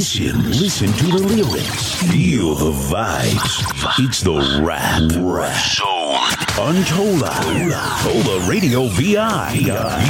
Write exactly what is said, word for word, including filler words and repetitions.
Listen, listen to the lyrics. Feel the vibes. It's the Rap, rap Zone on Tola. Tola Radio V I.